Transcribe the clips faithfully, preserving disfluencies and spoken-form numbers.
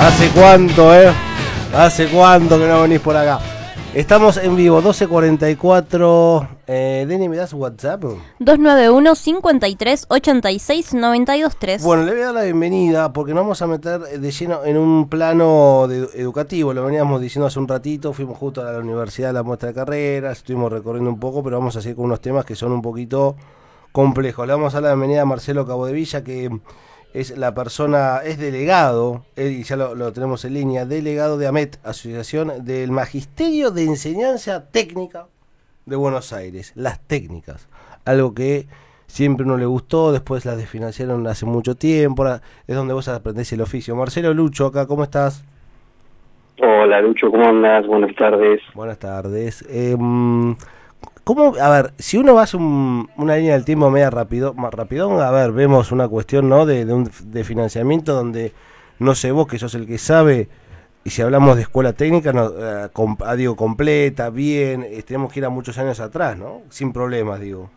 ¿Hace cuánto, eh? ¿Hace cuánto que no venís por acá? Estamos en vivo, doce cuarenta y cuatro. Eh, Deni, ¿me das WhatsApp? dos nueve uno, cinco tres, ocho seis, nueve dos tres. Bueno, le voy a dar la bienvenida porque nos vamos a meter de lleno en un plano de, educativo. Lo veníamos diciendo hace un ratito, fuimos justo a la universidad a la muestra de carreras, estuvimos recorriendo un poco, pero vamos a seguir con unos temas que son un poquito complejos. Le vamos a dar la bienvenida a Marcelo Cabodevilla, que es la persona, es delegado, él, y ya lo, lo tenemos en línea, delegado de AMET, Asociación del Magisterio de Enseñanza Técnica de Buenos Aires. Las técnicas, algo que siempre no le gustó, después las desfinanciaron hace mucho tiempo, ahora es donde vos aprendés el oficio. Marcelo, Lucho, acá, ¿cómo estás? Hola Lucho, ¿cómo andás? Buenas tardes. Buenas tardes. Eh, ¿Cómo? A ver, si uno va a hacer un, una línea del tiempo media rápido, más rapidón, a ver, vemos una cuestión, ¿no? De, de, un, de financiamiento donde, no sé, vos que sos el que sabe, y si hablamos de escuela técnica, no, eh, com, digo, completa, bien, eh, tenemos que ir a muchos años atrás, ¿no? Sin problemas, digo.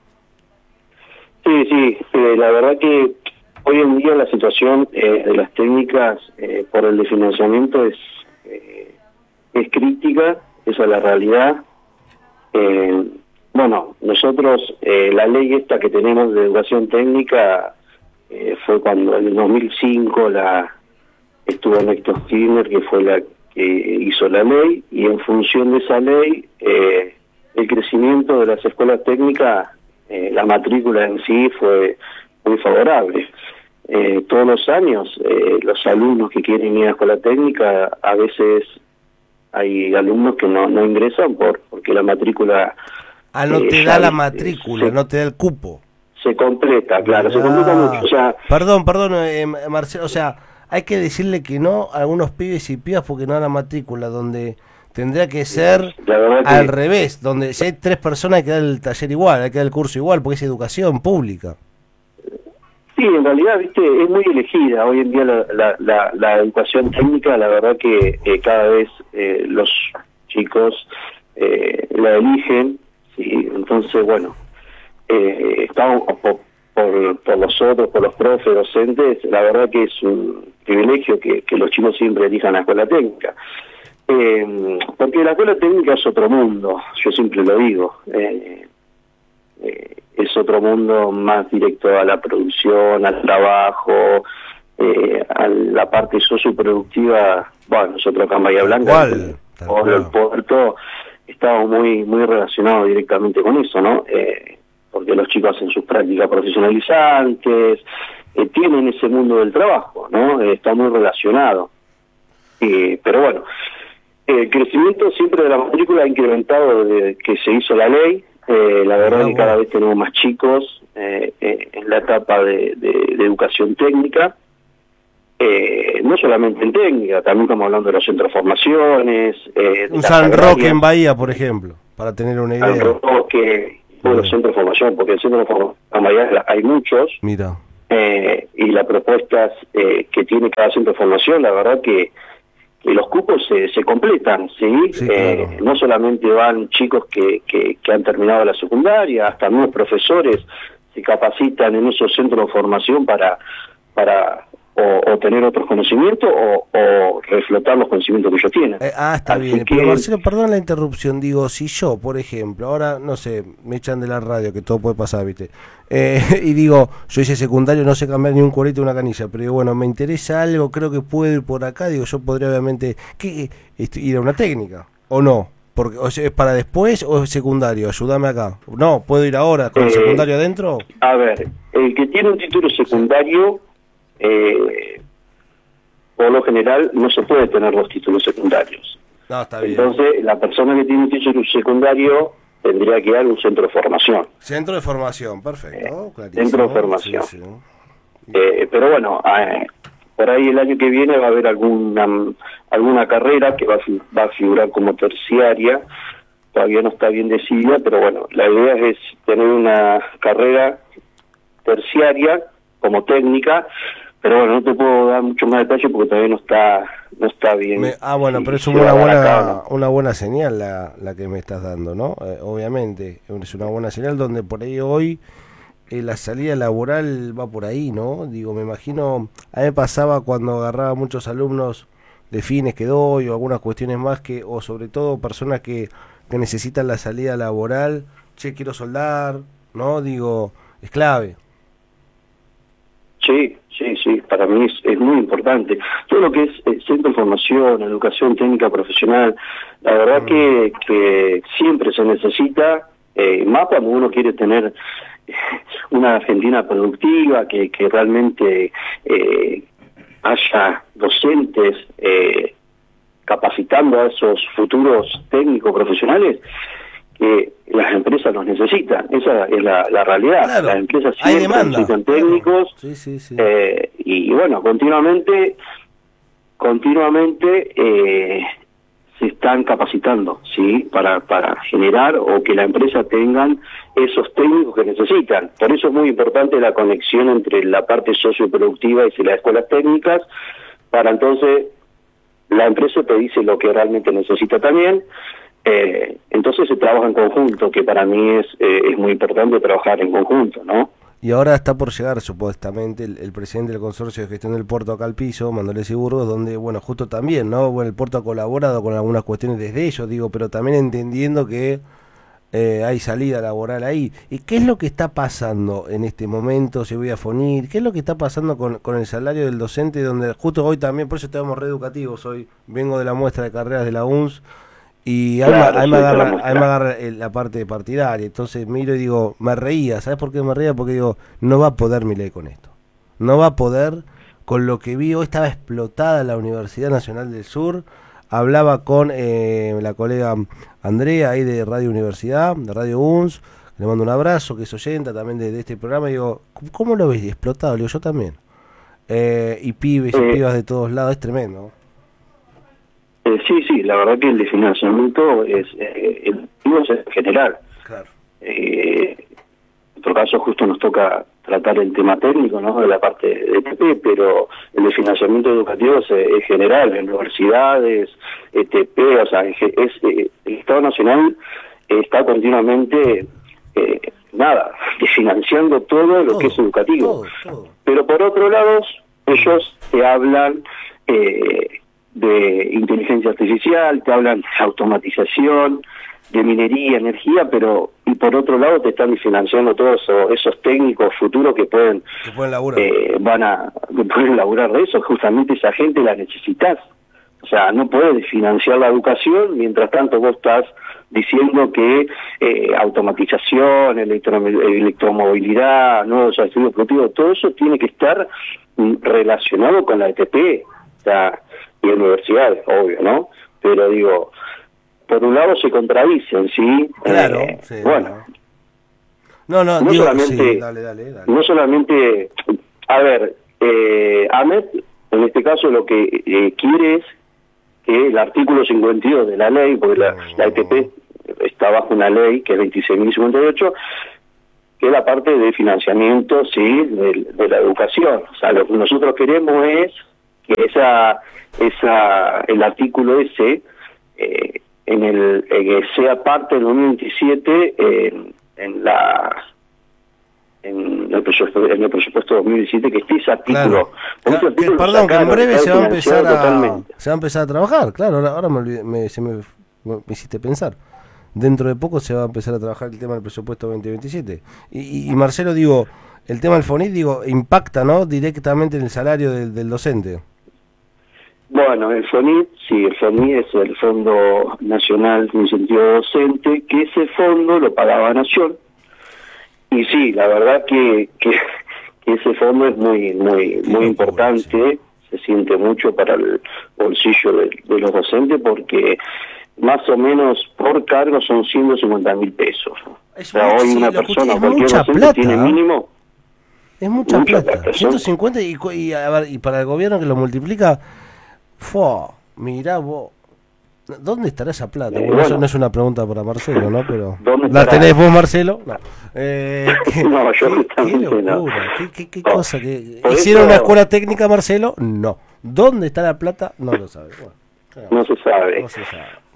Sí, sí, eh, la verdad que hoy en día la situación eh, de las técnicas eh, por el desfinanciamiento es, eh, es crítica, esa es la realidad. Eh, bueno, nosotros, eh, la ley esta que tenemos de educación técnica eh, fue cuando en el dos mil cinco la estuvo Néstor Kirchner, que fue la que hizo la ley, y en función de esa ley, eh, el crecimiento de las escuelas técnicas, eh, la matrícula en sí fue muy favorable. Eh, todos los años, eh, los alumnos que quieren ir a la escuela técnica, a veces hay alumnos que no, no ingresan por porque la matrícula... Ah, no eh, te da la matrícula, se, no te da el cupo. Se completa, claro, ah, se completa mucho. O sea, perdón, perdón, eh, Marcelo, o sea, hay que decirle que no a algunos pibes y pibas porque no dan la matrícula, donde tendría que ser al que... revés, donde si hay tres personas hay que dar el taller igual, hay que dar el curso igual, porque es educación pública. Sí, en realidad, viste, es muy elegida hoy en día la, la, la, la educación técnica. La verdad que eh, cada vez eh, los chicos eh, la eligen, sí. Entonces, bueno, eh, estamos por, por, por los otros, por los profes, docentes, la verdad que es un privilegio que, que los chicos siempre elijan la escuela técnica. Eh, porque la escuela técnica es otro mundo, yo siempre lo digo. Eh, eh, es otro mundo más directo a la producción, al trabajo, eh, a la parte socioproductiva. Bueno, nosotros acá en Bahía Blanca, por el puerto, estamos muy muy relacionados directamente con eso, ¿no? Eh, porque los chicos hacen sus prácticas profesionalizantes, eh, tienen ese mundo del trabajo, ¿no? Eh, está muy relacionado. Eh, pero bueno, el crecimiento siempre de la matrícula ha incrementado desde que se hizo la ley. Eh, la verdad que cada vez tenemos más chicos eh, eh, en la etapa de, de, de educación técnica, eh, no solamente en técnica, también estamos hablando de los centros de formaciones. Eh, Un San Roque en Bahía, por ejemplo, para tener una idea. San Roque, bueno, los centros de formación, porque el centro de formación en Bahía hay muchos. Mira. Eh, y las propuestas eh, que tiene cada centro de formación, la verdad que y los cupos se, se completan, ¿sí? sí eh, claro. No solamente van chicos que, que, que han terminado la secundaria, hasta nuevos profesores se capacitan en esos centros de formación para para o, o tener otros conocimientos o, o reflotar los conocimientos que ellos tienen. Eh, ah, está Así bien. Que... Pero Marcelo, perdón la interrupción, digo, si yo, por ejemplo, ahora, no sé, me echan de la radio, que todo puede pasar, ¿viste? Eh, y digo, yo hice secundario, no sé cambiar ni un cuarito ni una canilla, pero digo, bueno, me interesa algo, creo que puedo ir por acá, digo, yo podría obviamente ¿qué, ir a una técnica, o no, porque o sea, ¿es para después o es secundario? Ayúdame acá. No, ¿puedo ir ahora con el eh, secundario adentro? A ver, el que tiene un título secundario, eh, por lo general, no se puede tener los títulos secundarios. No, está bien. Entonces, la persona que tiene un título secundario tendría que ir a un centro de formación. Centro de formación, perfecto. Eh, centro de formación. Sí, sí. Eh, pero bueno, eh, por ahí el año que viene va a haber alguna alguna carrera que va a, va a figurar como terciaria. Todavía no está bien decidida, pero bueno, la idea es tener una carrera terciaria como técnica. Pero bueno, no te puedo dar mucho más detalle porque todavía no está no está bien. Me, ah, bueno, pero es una buena una buena señal la, la que me estás dando, ¿no? Eh, obviamente, es una buena señal donde por ahí hoy eh, la salida laboral va por ahí, ¿no? Digo, me imagino, a mí me pasaba cuando agarraba muchos alumnos de fines que doy o algunas cuestiones más que, o sobre todo personas que, que necesitan la salida laboral, che, quiero soldar, ¿no? Digo, es clave. Sí, sí, sí, para mí es, es muy importante. Todo lo que es eh, centro de formación, educación técnica profesional, la verdad mm. que, que siempre se necesita, eh, más cuando uno quiere tener una Argentina productiva, que, que realmente eh, haya docentes eh, capacitando a esos futuros técnicos profesionales, que las empresas los necesitan. Esa es la, la realidad. Claro, las empresas siempre necesitan técnicos, sí, sí, sí. Eh, y bueno, continuamente continuamente eh, se están capacitando, ¿sí? Para, para generar o que la empresa tengan esos técnicos que necesitan. Por eso es muy importante la conexión entre la parte socioproductiva y las escuelas técnicas, para entonces la empresa te dice lo que realmente necesita también. Eh, entonces se trabaja en conjunto, que para mí es eh, es muy importante trabajar en conjunto, ¿no? Y ahora está por llegar supuestamente el, el presidente del consorcio de gestión del puerto acá al piso, Mandolés y Burgos, donde, bueno, justo también, ¿no? Bueno, el puerto ha colaborado con algunas cuestiones desde ellos, digo, pero también entendiendo que eh, hay salida laboral ahí. ¿Y qué es lo que está pasando en este momento? Si voy a Fonir, ¿qué es lo que está pasando con, con el salario del docente? Donde justo hoy también, por eso estamos reeducativos, hoy vengo de la muestra de carreras de la U N S, y ahí, claro, me, ahí, sí, me agarra, ahí me agarra la parte partidaria. Entonces miro y digo, me reía. ¿Sabes por qué me reía? Porque digo, no va a poder Milei con esto. No va a poder con lo que vi. Hoy estaba explotada la Universidad Nacional del Sur. Hablaba con eh, la colega Andrea ahí de Radio Universidad, de Radio U N S. Le mando un abrazo, que es oyenta también de, de este programa. Y digo, ¿cómo lo ves? Explotado. Le digo, yo también. Eh, y pibes y eh. pibas de todos lados. Es tremendo. Eh, sí, sí, la verdad que el de financiamiento es eh, el es en general. Claro. Eh, en otro caso justo nos toca tratar el tema técnico, ¿no? De la parte de E T P, pero el de financiamiento educativo es, es general, en universidades, E T P, o sea, es, es eh, el Estado Nacional está continuamente eh, nada, financiando todo lo todo, que es educativo. Todo, todo. Pero por otro lado, ellos te hablan eh, de inteligencia artificial, te hablan de automatización, de minería, energía, pero y por otro lado te están financiando todos esos, esos técnicos futuros que pueden, que pueden laburar. Eh, van a que pueden laburar de eso. Justamente esa gente la necesitas. O sea, no puedes financiar la educación mientras tanto vos estás diciendo que eh, automatización, electro, electromovilidad, nuevos estudios productivos, todo eso tiene que estar relacionado con la E T P, o sea, y universidades, obvio, ¿no? Pero digo, por un lado se contradicen, ¿sí? Claro, eh, sí, bueno. No, no, no digo, solamente, sí, dale, dale, dale. No solamente, a ver, eh, AMET, en este caso lo que eh, quiere es que el artículo cincuenta y dos de la ley, porque la, la E T P está bajo una ley que es veintiséis mil cincuenta y ocho, que es la parte de financiamiento, sí, de, de la educación. O sea, lo que nosotros queremos es que esa esa el artículo ese eh, en el eh, sea parte del dos mil veintisiete eh, en la en el presupuesto en el presupuesto dos mil diecisiete, que esté ese artículo. Claro. Ese artículo que, perdón, que en breve se va a empezar a totalmente. se va a empezar a trabajar. Claro, ahora, ahora me, olvidé, me, se me, me hiciste pensar. Dentro de poco se va a empezar a trabajar el tema del presupuesto veinte veintisiete. Y, y, y Marcelo, digo, el tema del FONIT, digo, impacta, ¿no? Directamente en el salario del, del docente. Bueno, el FONIT, sí, el FONIT es el Fondo Nacional de Incentivo Docente, que ese fondo lo pagaba Nación. Y sí, la verdad que, que, que ese fondo es muy muy muy importante, se siente mucho para el bolsillo de, de los docentes, porque más o menos por cargo son ciento cincuenta mil pesos. Es o sea, hoy sí, una persona, es cualquier mucha docente plata. tiene mínimo... Es mucha, mucha plata. plata ciento cincuenta y, y, a ver, y para el gobierno que lo multiplica, ¡fua! Mirá vos. ¿Dónde estará esa plata? Eh, bueno, bueno. Eso no es una pregunta para Marcelo, ¿no? Pero ¿la tenés vos, Marcelo? No. Eh, ¿qué, no, yo qué, justamente qué locura, no. ¿Qué, qué, qué no. cosa? Que, Por ¿Hicieron eso... una escuela técnica, Marcelo? No. ¿Dónde está la plata? No lo sabe. Bueno, claro, no se sabe. No se sabe.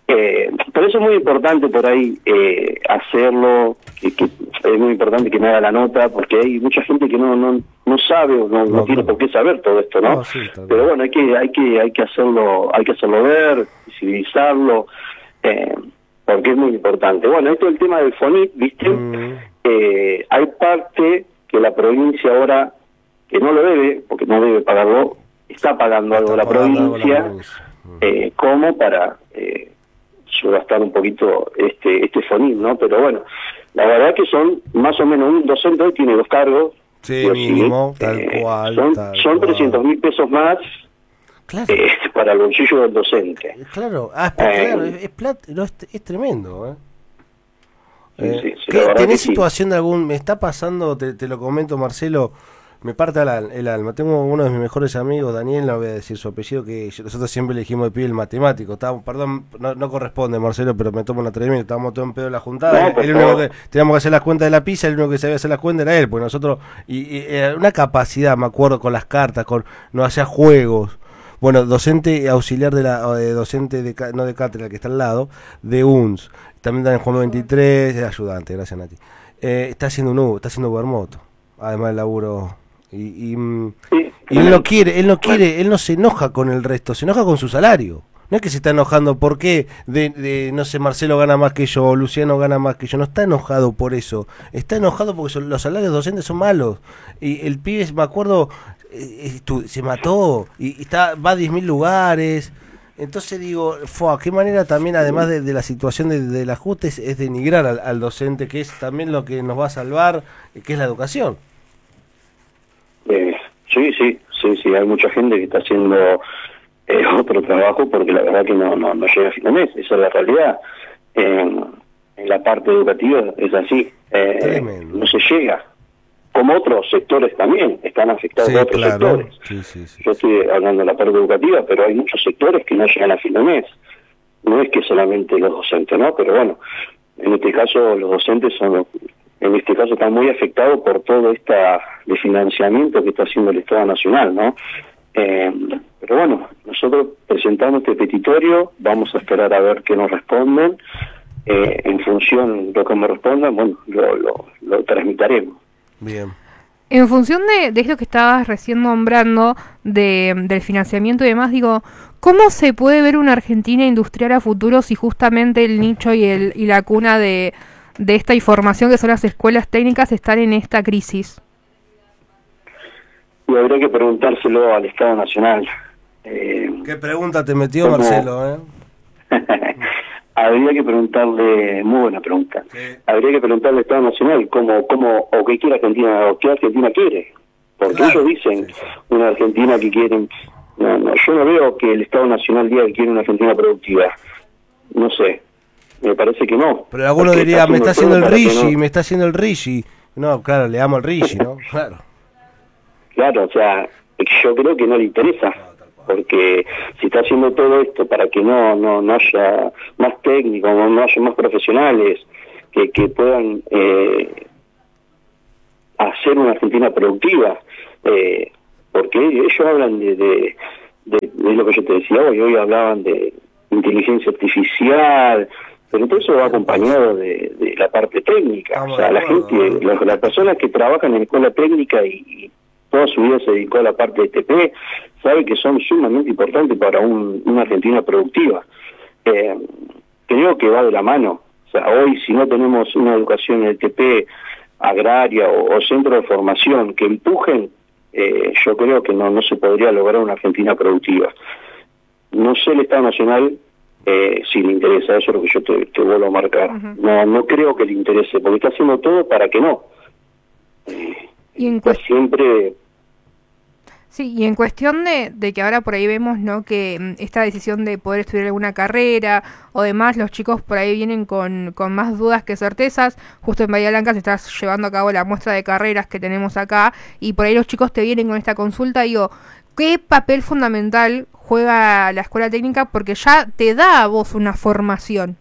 Eh, por eso es muy importante por ahí eh, hacerlo, que, que es muy importante que me haga la nota, porque hay mucha gente que no no, no sabe o no, no, no tiene por qué saber todo esto, ¿no? no sí, pero bueno, hay que hay que hay que hacerlo hay que hacerlo ver, visibilizarlo, eh, porque es muy importante. Bueno, esto es el tema del FONIT, ¿viste? Mm. Eh, hay parte que la provincia ahora, que no lo debe, porque no debe pagarlo, está pagando está algo la provincia, algo la provincia. Mm. Eh, como para... Eh, subastar un poquito este este FONIT, ¿no? Pero bueno, la verdad que son más o menos un docente hoy tiene dos cargos. Sí, mínimo, tal eh, cual. Son, tal son cual. trescientos mil pesos más claro. eh, para el bolsillo del docente. Claro, ah, es, eh, claro, es, es, plat, no, es, es tremendo, ¿eh? Sí, eh sí, sí, ¿qué, ¿Tenés sí. situación de algún... Me está pasando, te, te lo comento, Marcelo, me parte el, el alma. Tengo uno de mis mejores amigos, Daniel, no voy a decir su apellido, que nosotros siempre le dijimos de pibe el matemático. Estábamos, perdón, no, no corresponde, Marcelo, pero me tomo una tremenda. Estábamos todos en pedo de la juntada. No, el, el único que teníamos que hacer las cuentas de la pizza, el único que sabía hacer las cuentas era él, pues nosotros, y, y eh, una capacidad, me acuerdo, con las cartas, con nos hacía juegos. Bueno, docente auxiliar de la, eh, docente de, no de cátedra, que está al lado, de U N S. También está en Juan veintitrés, es ayudante, gracias Nati. Eh, está haciendo un U, está haciendo Bermoto, además del laburo. Y, y, sí, y él no quiere, él no quiere, él no se enoja con el resto, se enoja con su salario. No es que se está enojando porque de, de no sé, Marcelo gana más que yo, Luciano gana más que yo, no está enojado por eso, está enojado porque son, los salarios docentes son malos. Y el pibe, me acuerdo, eh, se mató y, y está va a diez mil lugares. Entonces digo, fue qué manera también, además de, de la situación de, del ajuste, es, es denigrar al, al docente, que es también lo que nos va a salvar, que es la educación. Eh, sí, sí, sí, sí, hay mucha gente que está haciendo eh, otro trabajo porque la verdad que no no, no llega a fin de mes, esa es la realidad. Eh, en la parte educativa es así, eh, no se llega, como otros sectores también, están afectados sí, otros claro. sectores. Sí, sí, sí, Yo estoy hablando de la parte educativa, pero hay muchos sectores que no llegan a fin de mes, no es que solamente los docentes, ¿no? Pero bueno, en este caso los docentes son los... En este caso está muy afectado por todo esta de financiamiento que está haciendo el Estado Nacional, ¿no? Eh, pero bueno, nosotros presentamos este petitorio, vamos a esperar a ver qué nos responden. Eh, en función de lo que me respondan, bueno, lo, lo, lo transmitiremos. Bien. En función de, de esto que estabas recién nombrando, de, del financiamiento y demás, digo, ¿cómo se puede ver una Argentina industrial a futuro si justamente el nicho y, el, y la cuna de... de esta información que son las escuelas técnicas están en esta crisis? Y habría que preguntárselo al Estado Nacional. Eh, ¿Qué pregunta te metió, ¿cómo? Marcelo? ¿eh? Habría que preguntarle, muy buena pregunta, ¿sí? Habría que preguntarle al Estado Nacional cómo, cómo o qué quiere Argentina, o qué Argentina quiere. Porque claro, ellos dicen, sí, sí. Una Argentina que quieren... No, no, yo no veo que el Estado Nacional diga que quiere una Argentina productiva. No sé. Me parece que no. Pero alguno diría, me está haciendo el Rigi, no. me está haciendo el Rigi. No, claro, le amo el Rigi, ¿no? Claro. Claro, o sea, yo creo que no le interesa, porque si está haciendo todo esto para que no no, no haya más técnicos, no haya más profesionales que, que puedan eh, hacer una Argentina productiva, eh, porque ellos hablan de, de, de, de lo que yo te decía hoy, hoy hablaban de inteligencia artificial, pero todo eso va acompañado de, de la parte técnica. Vamos, o sea, la bueno, gente, bueno. Las, las personas que trabajan en la escuela técnica y, y toda su vida se dedicó a la parte de T P, sabe que son sumamente importantes para un, una Argentina productiva. Eh, creo que va de la mano. O sea, hoy si no tenemos una educación en el T P agraria o, o centro de formación que empujen, eh, yo creo que no, no se podría lograr una Argentina productiva. No sé el Estado Nacional eh, si le interesa, eso es lo que yo te, te vuelvo a marcar. Uh-huh. No no creo que le interese, porque está haciendo todo para que no. Eh, y en pues siempre... Sí, y en cuestión de, de que ahora por ahí vemos, ¿no?, que m, esta decisión de poder estudiar alguna carrera o demás, los chicos por ahí vienen con, con más dudas que certezas. Justo en Bahía Blanca se está llevando a cabo la muestra de carreras que tenemos acá y por ahí los chicos te vienen con esta consulta. Digo, ¿qué papel fundamental juega la escuela técnica? Porque ya te da a vos una formación.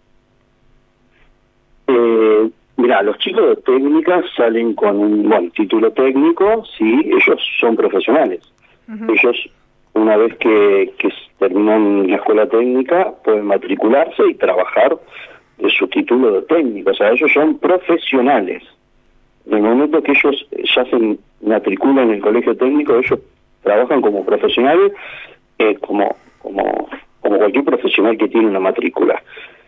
Eh... Mira, los chicos de técnicas salen con un bueno, título técnico, sí, ellos son profesionales. Uh-huh. Ellos una vez que, que terminan la escuela técnica, pueden matricularse y trabajar de su título de técnico. O sea, ellos son profesionales. En el momento que ellos ya se matriculan en el colegio técnico, ellos trabajan como profesionales, eh, como, como, como cualquier profesional que tiene una matrícula.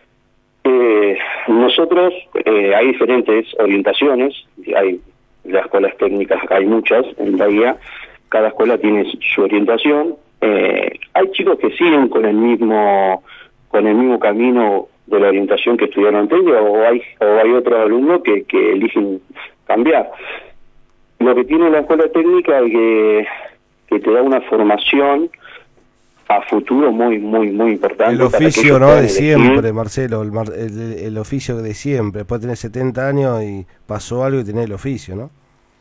Eh, nosotros, eh, hay diferentes orientaciones, hay las escuelas técnicas, hay muchas en Bahía, cada escuela tiene su orientación. Eh, hay chicos que siguen con el mismo con el mismo camino de la orientación que estudiaron técnica, o hay o hay otros alumnos que, que eligen cambiar. Lo que tiene la escuela técnica es que, que te da una formación a futuro muy, muy, muy importante. El oficio, ¿no? De siempre, Marcelo, el, el, el oficio de siempre. Después de tener setenta años y pasó algo y tenés el oficio, ¿no?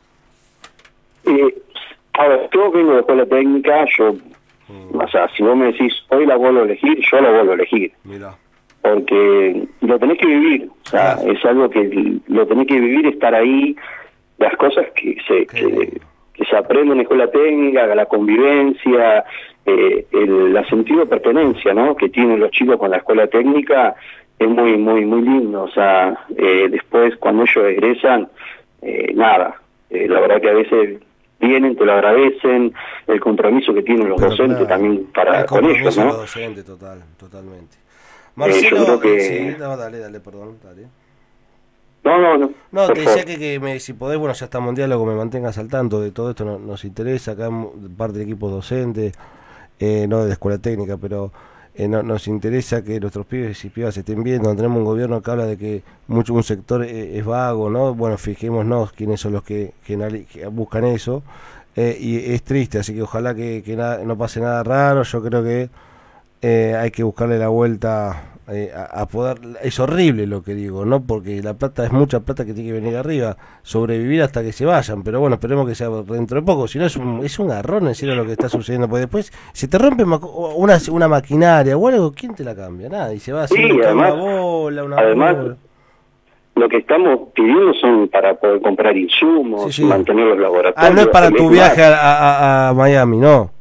Eh, a ver, yo vengo de escuela técnica, yo, mm. o sea, si vos me decís, hoy la vuelvo a elegir, yo la vuelvo a elegir. Mirá. Porque lo tenés que vivir, o sea, claro. Es algo que lo tenés que vivir, estar ahí, las cosas que se, que, que se aprenden en escuela técnica, la convivencia, eh, el, la sentido de pertenencia, ¿no?, que tienen los chicos con la escuela técnica, es muy, muy, muy lindo. O sea, eh, después cuando ellos egresan, eh, nada, eh, la verdad que a veces vienen, te lo agradecen, el compromiso que tienen los Pero docentes claro, también para con ellos, ¿no? Los docentes, total, totalmente. Marcelo, eh, yo creo que... sí, no, dale, dale, perdón, dale. No, no, no. No, te decía que, que me, si podés, bueno, ya estamos en diálogo, me mantengas al tanto de todo esto, no, nos interesa, acá parte del equipo docente, eh, no de la escuela técnica, pero eh, no, nos interesa que nuestros pibes y pibas estén viendo. Tenemos un gobierno que habla de que mucho un sector es, es vago, ¿no? Bueno, fijémonos quiénes son los que, que, que buscan eso, eh, y es triste, así que ojalá que, que nada, no pase nada raro. Yo creo que eh, hay que buscarle la vuelta eh, a, a poder. Es horrible lo que digo, ¿no? Porque la plata es mucha plata que tiene que venir arriba, sobrevivir hasta que se vayan, pero bueno, esperemos que sea dentro de poco. Si no, es un, es un garrón en serio lo que está sucediendo, porque después se te rompe una, una maquinaria o algo, ¿quién te la cambia? Nada, y se va haciendo sí, además, una bola, una además, bola. Lo que estamos pidiendo son para poder comprar insumos, sí, sí. mantener los laboratorios. Ah, no es para tu viaje a, a, a Miami, ¿no?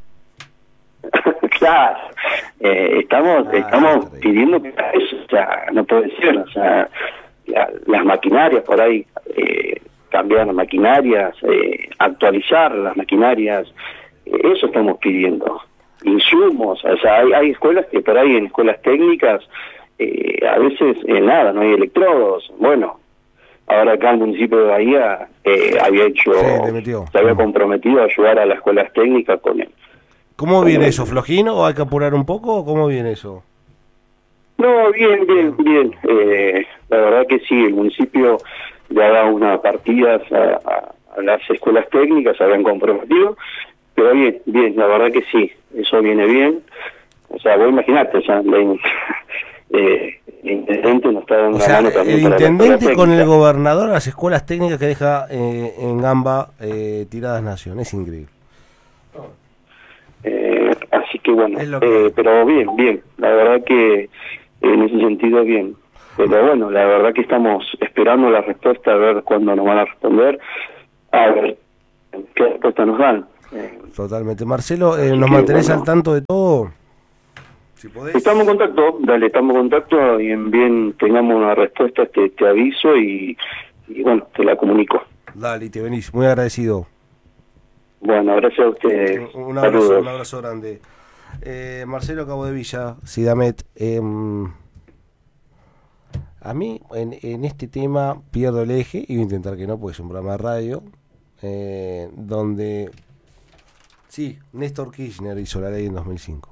Claro, eh, estamos ah, estamos pidiendo que eso, o sea, no puede ser, o sea, la, las maquinarias por ahí, eh, cambiar las maquinarias, eh, actualizar las maquinarias, eh, eso estamos pidiendo. Insumos, o sea, hay, hay escuelas que por ahí en escuelas técnicas, eh, a veces eh, nada, no hay electrodos. Bueno, ahora acá el municipio de Bahía eh, había hecho, sí, se había comprometido a ayudar a las escuelas técnicas con él. ¿Cómo viene eso? ¿Flojino o hay que apurar un poco o cómo viene eso? No, bien, bien, bien. Eh, la verdad que sí, el municipio le ha dado unas partidas a, a, a las escuelas técnicas, se habían comprometido, pero bien, bien, la verdad que sí, eso viene bien. O sea, vos imaginate, o sea, la, eh, el intendente nos está dando o sea, una mano también. El para intendente con el gobernador, las escuelas técnicas que deja eh, en gamba eh, tiradas nación, es increíble. Eh, así que bueno, que... eh, pero bien, bien, la verdad que en ese sentido bien, pero bueno, la verdad que estamos esperando la respuesta, a ver cuándo nos van a responder, a ver qué respuesta nos dan. Eh, Totalmente. Marcelo, eh, ¿nos mantenés bueno, al tanto de todo? Si podés. Estamos en contacto, dale, estamos en contacto y en bien tengamos una respuesta te, te aviso y, y bueno, te la comunico. Dale, te venís, muy agradecido. Bueno, gracias a ustedes. Un, un, abrazo, un abrazo grande. Eh, Marcelo Cabo de Villa, Sidamet. Eh, a mí, en, en este tema, pierdo el eje, y voy a intentar que no, porque es un programa de radio, eh, donde, sí, Néstor Kirchner hizo la ley en dos mil cinco.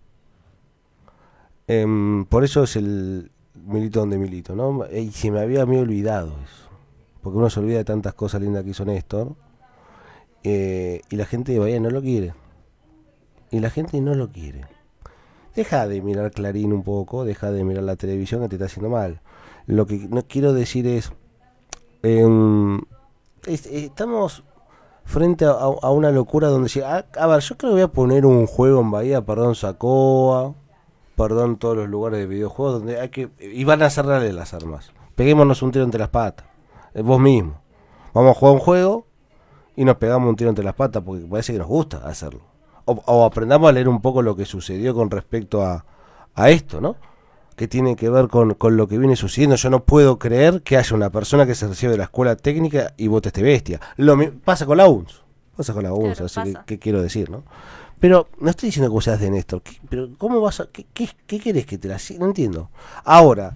Eh, por eso es el milito donde milito, ¿no? Y se me había, me había olvidado eso, porque uno se olvida de tantas cosas lindas que hizo Néstor. Eh, y la gente de Bahía no lo quiere. Y la gente no lo quiere. Deja de mirar Clarín un poco, deja de mirar la televisión que te está haciendo mal. Lo que no quiero decir es, eh, es estamos frente a, a una locura donde si, a, a ver, yo creo que voy a poner un juego en Bahía, perdón Sacoa, perdón todos los lugares de videojuegos donde hay que, y van a cerrarle las armas. Peguémonos un tiro entre las patas, eh, vos mismo. Vamos a jugar un juego y nos pegamos un tiro entre las patas porque parece que nos gusta hacerlo. o, o aprendamos a leer un poco lo que sucedió con respecto a, a esto, ¿no? Que tiene que ver con, con lo que viene sucediendo. Yo no puedo creer que haya una persona que se recibe de la escuela técnica y vote este bestia. Lo mi- pasa con la U N S. Pasa con la U N S, Claro, así pasa. que, ¿qué quiero decir, no? Pero no estoy diciendo que seas de Néstor. ¿Qué- pero ¿cómo vas a...? ¿Qué, qué, qué querés que te la... No entiendo. Ahora,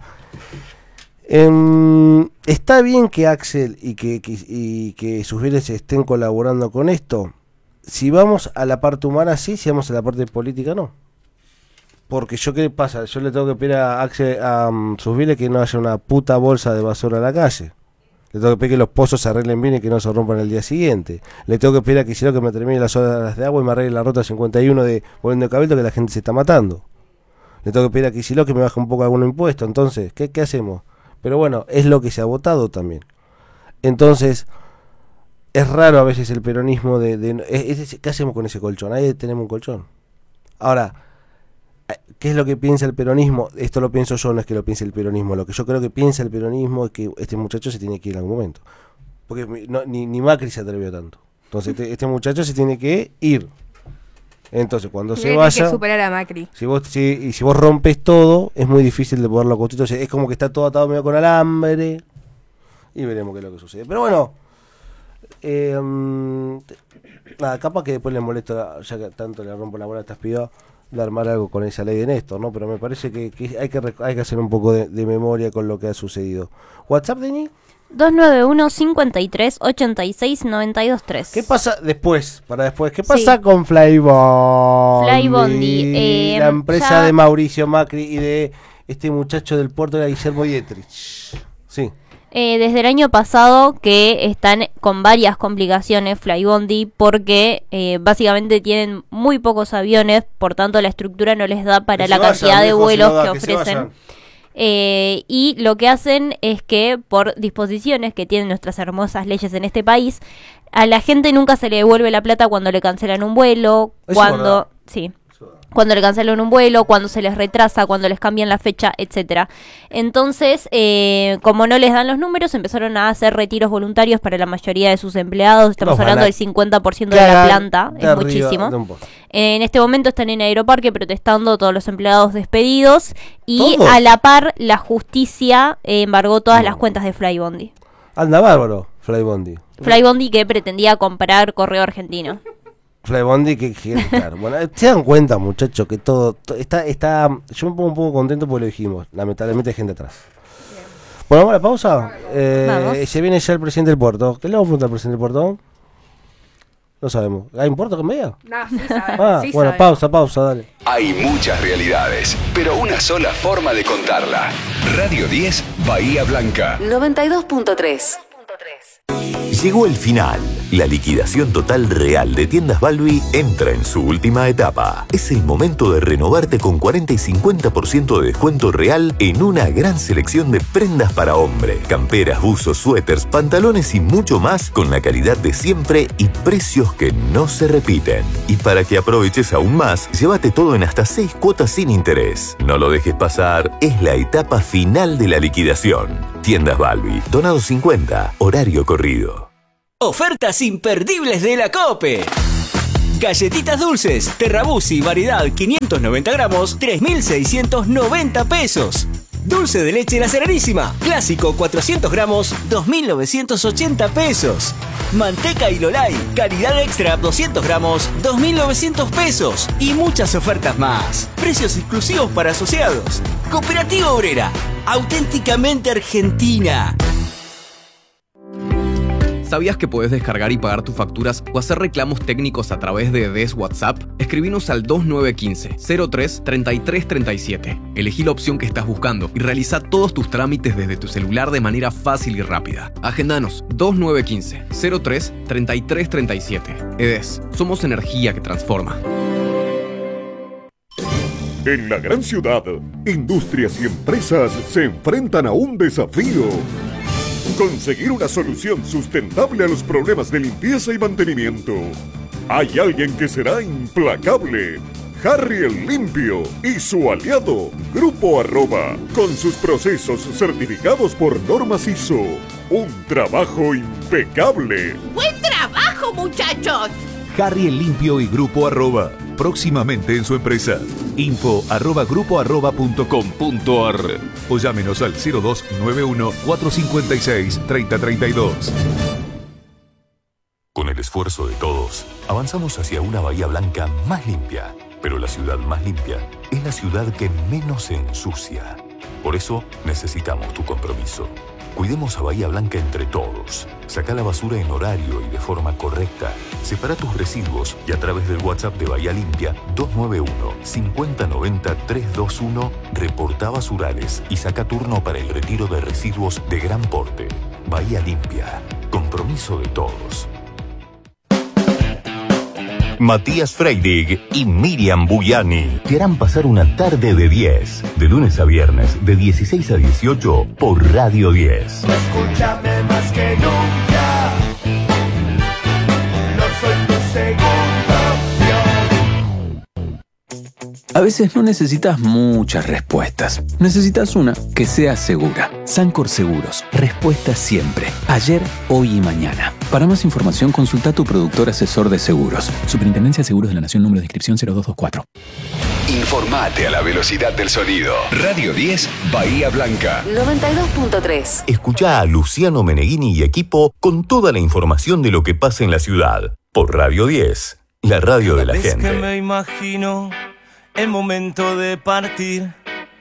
em, está bien que Axel y que, que, y que sus fieles estén colaborando con esto. Si vamos a la parte humana, sí. Si vamos a la parte política, no. Porque yo, ¿qué pasa? Yo le tengo que pedir a Axel, a um, sus viles que no haya una puta bolsa de basura en la calle. Le tengo que pedir que los pozos se arreglen bien y que no se rompan el día siguiente. Le tengo que pedir a Kicillof que me termine las horas de agua y me arregle la ruta cincuenta y uno de Volviendo de Cabildo, que la gente se está matando. Le tengo que pedir a Kicillof que me baje un poco algún impuesto. Entonces, ¿qué, qué hacemos? Pero bueno, es lo que se ha votado también. Entonces, es raro a veces el peronismo de... de es, es, ¿qué hacemos con ese colchón? Ahí tenemos un colchón. Ahora... ¿qué es lo que piensa el peronismo? Esto lo pienso yo, no es que lo piense el peronismo. Lo que yo creo que piensa el peronismo es que este muchacho se tiene que ir en algún momento. Porque no, ni, ni Macri se atrevió tanto. Entonces este, este muchacho se tiene que ir. Entonces cuando se Tiene vaya... que superar a Macri. Si vos, si, y si vos rompes todo, es muy difícil de poderlo constituir. Es como que está todo atado medio con alambre. Y veremos qué es lo que sucede. Pero bueno... Eh, um, nada, capaz que después le molesto, ya que tanto le rompo la bola a estas pibas, de armar algo con esa ley de Néstor, ¿no? Pero me parece que, que hay que rec- hay que hacer un poco de, de memoria con lo que ha sucedido. ¿WhatsApp, Denis? dos nueve uno, cincuenta y tres, ochenta y seis, noventa y dos tres. ¿Qué pasa después? Para después, ¿qué pasa Sí. con Flybondi? Flybondi, eh, la empresa ya- de Mauricio Macri y de este muchacho del puerto de Guillermo Dietrich. Sí. Eh, desde el año pasado que están con varias complicaciones Flybondi porque eh, básicamente tienen muy pocos aviones, por tanto la estructura no les da para Que la se vayan, cantidad de viejo, si vuelos no da, que que se ofrecen. vayan. Eh, y lo que hacen es que por disposiciones que tienen nuestras hermosas leyes en este país, a la gente nunca se le devuelve la plata cuando le cancelan un vuelo, Eso es cuando... verdad. Sí. Cuando le cancelan un vuelo, cuando se les retrasa, cuando les cambian la fecha, etcétera. Entonces, eh, como no les dan los números, empezaron a hacer retiros voluntarios para la mayoría de sus empleados. Estamos Los van hablando a del cincuenta por ciento de la cagar planta, de es arriba muchísimo. de un poco. En este momento están en Aeroparque protestando todos los empleados despedidos y ¿Todos? a la par la justicia eh, embargó todas No. las cuentas de Flybondi. Anda bárbaro, Flybondi. Flybondi que pretendía comprar Correo Argentino. Flybondi que, que claro. Bueno, se dan cuenta, muchachos, que todo, to- está, está. Yo me pongo un poco contento porque lo dijimos. Lamentablemente hay gente atrás. Bueno, vamos a la pausa. Eh, Vamos. Se viene ya el presidente del puerto. ¿Qué le vamos a preguntar al presidente del puerto? No sabemos. ¿Hay un puerto que me diga? No, sí sabemos, Ah, sí bueno, sabemos. pausa, pausa, dale. Hay muchas realidades, pero una sola forma de contarla. Radio diez, Bahía Blanca. noventa y dos punto tres. Llegó el final. La liquidación total real de Tiendas Balbi entra en su última etapa. Es el momento de renovarte con cuarenta y cincuenta por ciento de descuento real en una gran selección de prendas para hombre. Camperas, buzos, suéteres, pantalones y mucho más con la calidad de siempre y precios que no se repiten. Y para que aproveches aún más, llévate todo en hasta seis cuotas sin interés. No lo dejes pasar, es la etapa final de la liquidación. Tiendas Balbi, Donado cincuenta, horario corrido. Ofertas imperdibles de la COPE. Galletitas dulces, Terrabusi, variedad quinientos noventa gramos, tres mil seiscientos noventa pesos. Dulce de leche La Serenísima, clásico cuatrocientos gramos, dos mil novecientos ochenta pesos. Manteca y Lolay, calidad extra doscientos gramos, dos mil novecientos pesos. Y muchas ofertas más. Precios exclusivos para asociados. Cooperativa Obrera, auténticamente argentina. ¿Sabías que puedes descargar y pagar tus facturas o hacer reclamos técnicos a través de D E S WhatsApp? Escribinos al dos nueve uno cinco, cero tres, treinta y tres treinta y siete. Elegí la opción que estás buscando y realiza todos tus trámites desde tu celular de manera fácil y rápida. Agendanos dos nueve uno cinco, cero tres, treinta y tres treinta y siete. E D E S, somos energía que transforma. En la gran ciudad, industrias y empresas se enfrentan a un desafío. Conseguir una solución sustentable a los problemas de limpieza y mantenimiento. Hay alguien que será implacable. Harry el Limpio y su aliado, Grupo Arroba, con sus procesos certificados por normas I S O. Un trabajo impecable. ¡Buen trabajo, muchachos! Harry el Limpio y Grupo Arroba. Próximamente en su empresa. Info arroba grupo arroba punto com punto ar o llámenos al cero dos nueve uno cuatro cinco seis tres cero tres dos. Con el esfuerzo de todos, avanzamos hacia una Bahía Blanca más limpia. Pero la ciudad más limpia es la ciudad que menos se ensucia. Por eso necesitamos tu compromiso. Cuidemos a Bahía Blanca entre todos. Saca la basura en horario y de forma correcta. Separa tus residuos y a través del WhatsApp de Bahía Limpia dos nueve uno, cinco cero nueve cero, tres dos uno reporta basurales y saca turno para el retiro de residuos de gran porte. Bahía Limpia. Compromiso de todos. Matías Freidig y Miriam Buyani te harán pasar una tarde de diez, de lunes a viernes, de dieciséis a dieciocho, por Radio diez. Escúchame más que nunca, no soy tu segunda opción. A veces no necesitas muchas respuestas, necesitas una que sea segura. Sancor Seguros, respuesta siempre, ayer, hoy y mañana. Para más información, consulta a tu productor asesor de seguros. Superintendencia de Seguros de la Nación, número de inscripción cero dos dos cuatro. Informate a la velocidad del sonido. Radio diez, Bahía Blanca. noventa y dos punto tres. Escuchá a Luciano Meneghini y equipo con toda la información de lo que pasa en la ciudad. Por Radio diez, la radio de la gente. Me imagino el momento de partir.